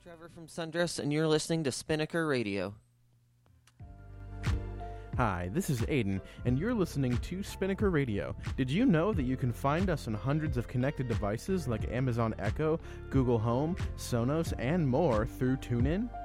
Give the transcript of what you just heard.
Trevor from Sundress, and you're listening to Spinnaker Radio. Hi, this is Aiden, and you're listening to Spinnaker Radio. Did you know that you can find us on hundreds of connected devices like Amazon Echo, Google Home, Sonos, and more through TuneIn?